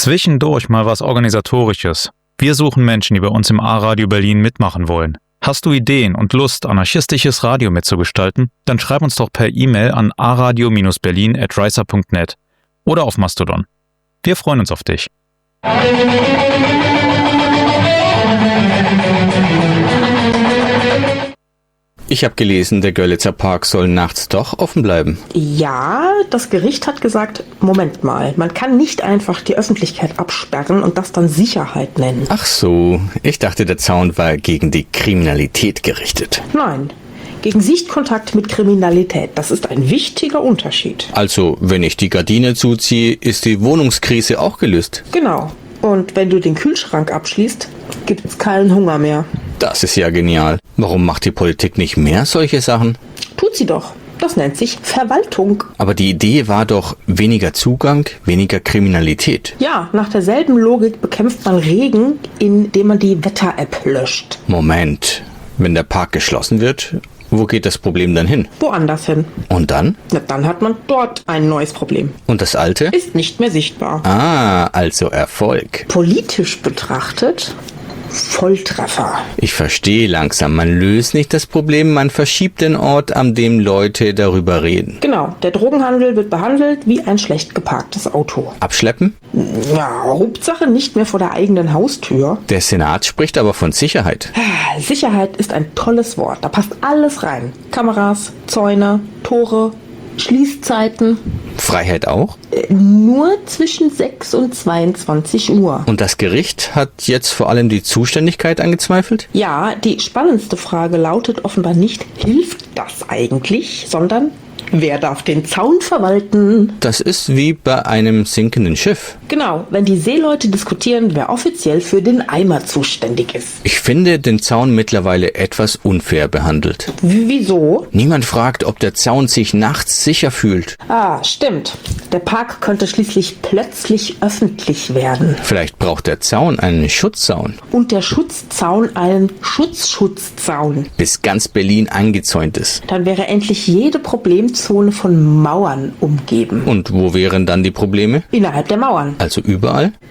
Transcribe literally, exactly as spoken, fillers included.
Zwischendurch mal was Organisatorisches. Wir suchen Menschen, die bei uns im A-Radio Berlin mitmachen wollen. Hast du Ideen und Lust, anarchistisches Radio mitzugestalten? Dann schreib uns doch per E-Mail an a radio berlin at ricer punkt net oder auf Mastodon. Wir freuen uns auf dich. Ich habe gelesen, der Görlitzer Park soll nachts doch offen bleiben. Ja, das Gericht hat gesagt, Moment mal, man kann nicht einfach die Öffentlichkeit absperren und das dann Sicherheit nennen. Ach so, ich dachte, der Zaun war gegen die Kriminalität gerichtet. Nein, gegen Sichtkontakt mit Kriminalität. Das ist ein wichtiger Unterschied. Also, wenn ich die Gardine zuziehe, ist die Wohnungskrise auch gelöst. Genau. Und wenn du den Kühlschrank abschließt, gibt es keinen Hunger mehr. Das ist ja genial. Warum macht die Politik nicht mehr solche Sachen? Tut sie doch. Das nennt sich Verwaltung. Aber die Idee war doch weniger Zugang, weniger Kriminalität. Ja, nach derselben Logik bekämpft man Regen, indem man die Wetter-App löscht. Moment, wenn der Park geschlossen wird, wo geht das Problem dann hin? Woanders hin. Und dann? Na, dann hat man dort ein neues Problem. Und das alte? Ist nicht mehr sichtbar. Ah, also Erfolg. Politisch betrachtet Volltreffer. Ich verstehe langsam. Man löst nicht das Problem, man verschiebt den Ort, an dem Leute darüber reden. Genau, der Drogenhandel wird behandelt wie ein schlecht geparktes Auto. Abschleppen? Ja, Hauptsache nicht mehr vor der eigenen Haustür. Der Senat spricht aber von Sicherheit. Sicherheit ist ein tolles Wort. Da passt alles rein. Kameras, Zäune, Tore, Schließzeiten. Freiheit auch? Äh, nur zwischen sechs und zweiundzwanzig Uhr. Und das Gericht hat jetzt vor allem die Zuständigkeit angezweifelt? Ja, die spannendste Frage lautet offenbar nicht, hilft das eigentlich, sondern wer darf den Zaun verwalten? Das ist wie bei einem sinkenden Schiff. Genau, wenn die Seeleute diskutieren, wer offiziell für den Eimer zuständig ist. Ich finde den Zaun mittlerweile etwas unfair behandelt. W- wieso? Niemand fragt, ob der Zaun sich nachts sicher fühlt. Ah, stimmt. Der Park könnte schließlich plötzlich öffentlich werden. Vielleicht braucht der Zaun einen Schutzzaun, Und der Schutzzaun einen Schutzschutzzaun. bis ganz Berlin eingezäunt ist. Dann wäre endlich jede Problemzone von Mauern umgeben. Und wo wären dann die Probleme? Innerhalb der Mauern. Also überall?